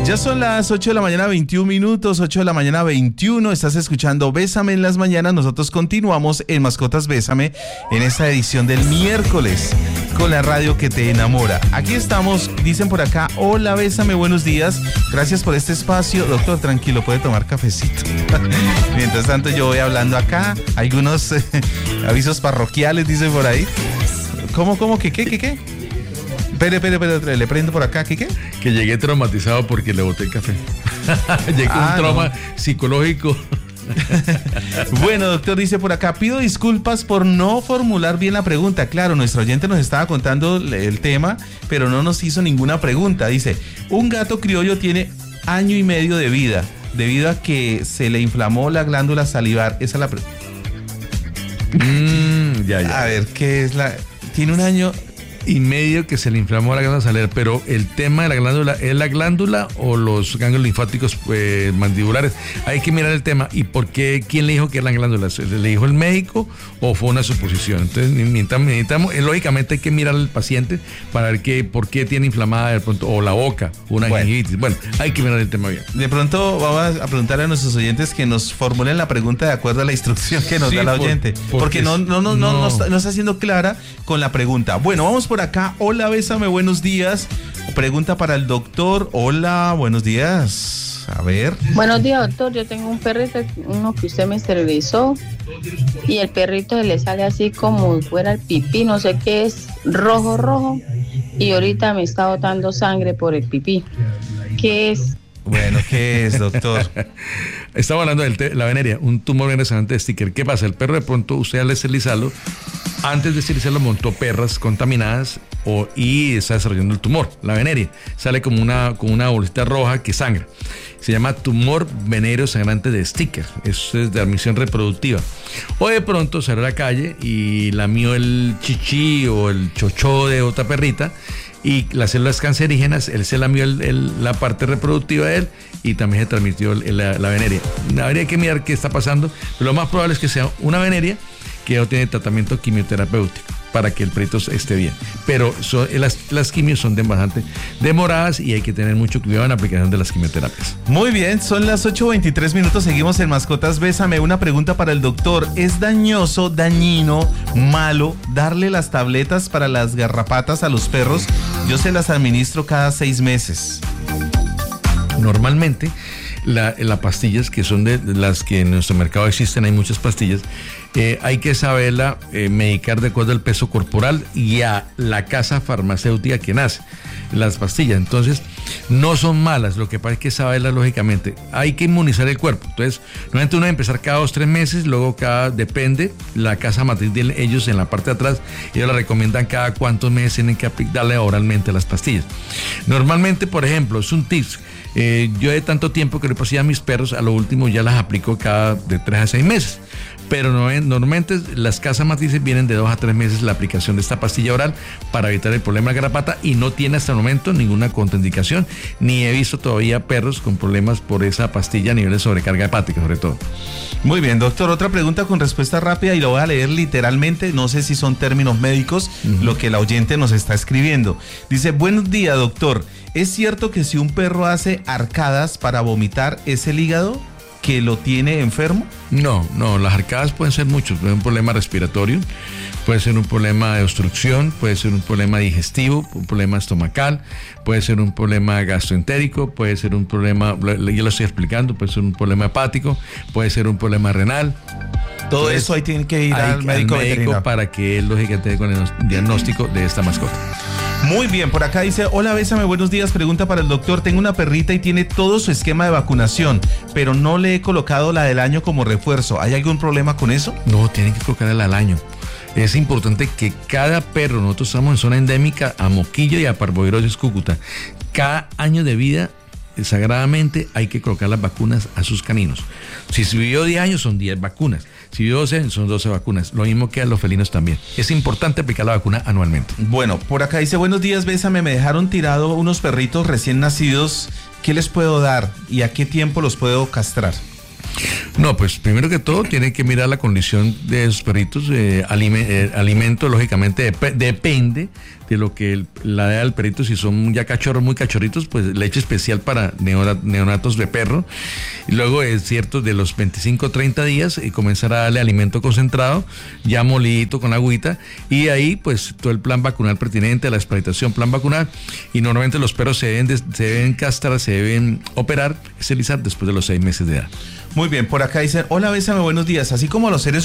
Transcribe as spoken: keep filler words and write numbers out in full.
Ya son las ocho de la mañana, veintiún minutos, ocho de la mañana, veintiuno. Estás escuchando Bésame en las mañanas. Nosotros continuamos en Mascotas Bésame en esta edición del miércoles con la radio que te enamora. Aquí estamos, dicen por acá, hola Bésame, buenos días. Gracias por este espacio. Doctor, tranquilo, puede tomar cafecito. Mientras tanto yo voy hablando acá. Algunos eh, avisos parroquiales, dicen por ahí. ¿Cómo, cómo, qué, qué, qué, qué? Espere, espere, espere, le prendo por acá, ¿qué qué? Que llegué traumatizado porque le boté el café. Llegué con ah, un trauma no. psicológico. Bueno, doctor, dice por acá, pido disculpas por no formular bien la pregunta. Claro, nuestro oyente nos estaba contando el tema, pero no nos hizo ninguna pregunta. Dice, un gato criollo tiene año y medio de vida, debido a que se le inflamó la glándula salivar. Esa es la pregunta. Mm, ya, ya. A ver, ¿qué es la...? Tiene un año... y medio que se le inflamó la glándula salivar, pero el tema de la glándula, ¿es la glándula o los ganglios linfáticos eh, mandibulares? Hay que mirar el tema. ¿Y por qué? ¿Quién le dijo que eran glándulas? ¿Le dijo el médico o fue una suposición? Entonces necesitamos, necesitamos eh, lógicamente hay que mirar al paciente para ver qué, por qué tiene inflamada de pronto, o la boca, una bueno. gingivitis. Bueno, hay que mirar el tema bien. De pronto vamos a preguntarle a nuestros oyentes que nos formulen la pregunta de acuerdo a la instrucción que nos sí, da la oyente, por, porque no, no, no, no, no. No, está, no está siendo clara con la pregunta. Bueno, vamos por acá. Hola, Bésame, buenos días. Pregunta para el doctor. Hola, buenos días. A ver. Buenos días, doctor. Yo tengo un perrito, uno que usted me esterilizó, y el perrito le sale así como fuera el pipí, no sé qué es, rojo, rojo, y ahorita me está botando sangre por el pipí. ¿Qué es? Bueno, ¿qué es, doctor? Estamos hablando de la veneria, un tumor venescente de sticker. ¿Qué pasa? El perro de pronto, usted al esterilizarlo, antes de esterilizarlo montó perras contaminadas o, y está desarrollando el tumor, la veneria. Sale como una, como una bolsita roja que sangra. Se llama tumor venéreo sangrante de sticker. Eso es de admisión reproductiva. O de pronto salió a la calle y lamió el chichi o el chochó de otra perrita, y las células cancerígenas, él se lamió el, el, la parte reproductiva de él y también se transmitió el, la, la veneria. Habría que mirar qué está pasando, pero lo más probable es que sea una veneria que no tiene tratamiento quimioterapéutico para que el perrito esté bien. Pero son, las, las quimios son de bastante demoradas y hay que tener mucho cuidado en la aplicación de las quimioterapias. Muy bien, son las ocho veintitrés minutos, seguimos en Mascotas Bésame. Una pregunta para el doctor, ¿es dañoso, dañino, malo darle las tabletas para las garrapatas a los perros? Yo se las administro cada seis meses. Normalmente las la pastillas, que son de, de las que en nuestro mercado existen, hay muchas pastillas, eh, hay que saberla eh, medicar de acuerdo al peso corporal y a la casa farmacéutica que nace las pastillas. Entonces no son malas, lo que pasa es que saberlas lógicamente. Hay que inmunizar el cuerpo. Entonces normalmente uno debe empezar cada dos, tres meses, luego cada, depende, la casa matriz de ellos en la parte de atrás, ellos la recomiendan cada cuántos meses tienen que darle oralmente las pastillas. Normalmente, por ejemplo, es un tips. Eh, yo de tanto tiempo que le pasé a mis perros, a lo último ya las aplico cada de tres a seis meses. Pero no, normalmente las casas matrices vienen de dos a tres meses la aplicación de esta pastilla oral para evitar el problema de garrapata, y no tiene hasta el momento ninguna contraindicación, ni he visto todavía perros con problemas por esa pastilla a nivel de sobrecarga hepática sobre todo. Muy bien, doctor, otra pregunta con respuesta rápida y lo voy a leer literalmente, no sé si son términos médicos, uh-huh. Lo que la oyente nos está escribiendo. Dice, buenos días, doctor, ¿es cierto que si un perro hace arcadas para vomitar es el hígado que lo tiene enfermo? No, no, las arcadas pueden ser muchos, puede ser un problema respiratorio, puede ser un problema de obstrucción, puede ser un problema digestivo, un problema estomacal, puede ser un problema gastroentérico, puede ser un problema, ya lo estoy explicando, puede ser un problema hepático, puede ser un problema renal. Todo Entonces, eso ahí tiene que ir hay, al médico, al médico para que él lógicamente dé con el diagnóstico de esta mascota. Muy bien, por acá dice, hola Bésame, buenos días, pregunta para el doctor, tengo una perrita y tiene todo su esquema de vacunación, pero no le he colocado la del año como refuerzo, ¿hay algún problema con eso? No, tienen que colocarla al año. Es importante que cada perro, nosotros estamos en zona endémica a Moquillo y a Parvovirosis Cúcuta, cada año de vida sagradamente hay que colocar las vacunas a sus caninos. Si se vivió diez años son diez vacunas, si vivió doce son doce vacunas, lo mismo que a los felinos también. Es importante aplicar la vacuna anualmente. Bueno, por acá dice, buenos días Bésame, me dejaron tirado unos perritos recién nacidos, ¿qué les puedo dar y a qué tiempo los puedo castrar? No, pues primero que todo tiene que mirar la condición de esos perritos. Eh, alime, eh, alimento lógicamente dep- depende de lo que el, la edad del perrito, si son ya cachorros, muy cachorritos, pues leche especial para neona, neonatos de perro. Y luego es cierto, de los veinticinco a treinta días, y comenzar a darle alimento concentrado, ya molidito con agüita, y ahí pues todo el plan vacunal pertinente, la desparasitación, plan vacunal, y normalmente los perros se deben, se deben castrar, se deben operar, esterilizar después de los seis meses de edad. Muy bien, por acá dicen, hola Bésame, buenos días, así como los seres